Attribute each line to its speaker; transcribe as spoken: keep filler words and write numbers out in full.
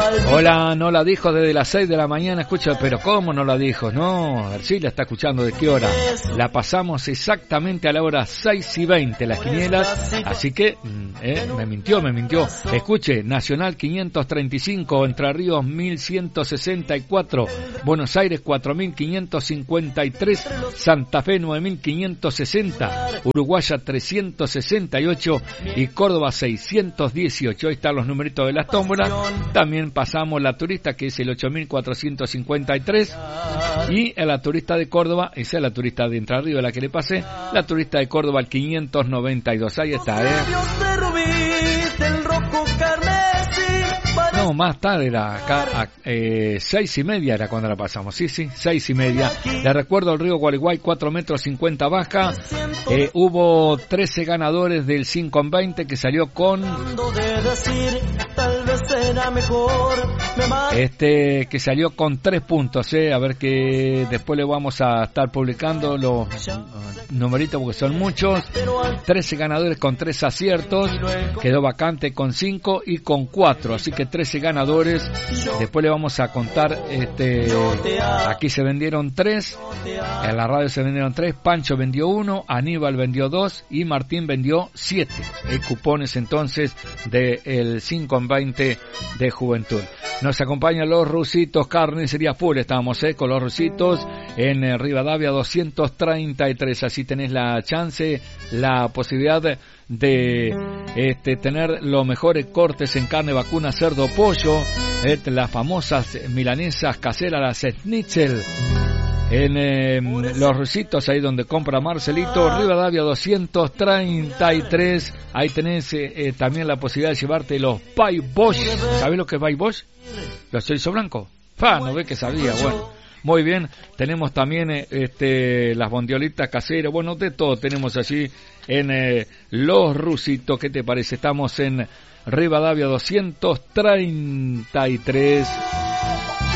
Speaker 1: Hola, no la dijo desde las seis de la mañana, escucha, pero ¿cómo no la dijo? No, Ercilia está escuchando de qué hora. La pasamos exactamente a la hora seis y veinte, las quinielas, así que, eh, me mintió, me mintió. Escuche, Nacional quinientos treinta y cinco, Entre Ríos mil ciento sesenta y cuatro, Buenos Aires cuatro mil quinientos cincuenta y tres, Santa Fe nueve mil quinientos sesenta, Uruguaya trescientos sesenta y ocho y Córdoba seiscientos dieciocho. Ahí están los numeritos de las tómbolas. También pasamos la turista, que es el ocho mil cuatrocientos cincuenta y tres, y la turista de Córdoba, esa es la turista de Entre Ríos, la que le pasé, la turista de Córdoba al quinientos noventa y dos. Ahí está, eh. No, más tarde era acá, a, eh, seis y media era cuando la pasamos, sí, sí, seis y media. Le recuerdo el río Gualeguay, cuatro metros cincuenta baja, eh, hubo trece ganadores del cinco en veinte que salió con, este, que salió con tres puntos, eh, a ver que después le vamos a estar publicando los uh, numeritos porque son muchos. trece ganadores con tres aciertos, quedó vacante con cinco y con cuatro, así que trece ganadores. Después le vamos a contar, este, aquí se vendieron tres, en la radio se vendieron tres, Pancho vendió uno, Aníbal vendió dos y Martín vendió siete. Hay cupones entonces del cinco en veinte de Juventud. Nos acompañan los Rusitos, Carnicería Full, estamos eh, con los Rusitos en eh, Rivadavia doscientos treinta y tres, así tenés la chance, la posibilidad de de este, tener los mejores cortes en carne vacuna, cerdo, pollo, eh, las famosas milanesas caseras, las schnitzel, en eh, los Rusitos, ahí donde compra Marcelito, Rivadavia doscientos treinta y tres. Ahí tenés eh, eh, también la posibilidad de llevarte los Pay Bosch. ¿Sabés lo que es Pay Bosch? Los chorizo blanco. Pa, no ve que sabía, bueno. Muy bien, tenemos también eh, este, las bondiolitas caseras, bueno, de todo tenemos allí en eh, Los Rusitos. ¿Qué te parece? Estamos en Rivadavia doscientos treinta y tres.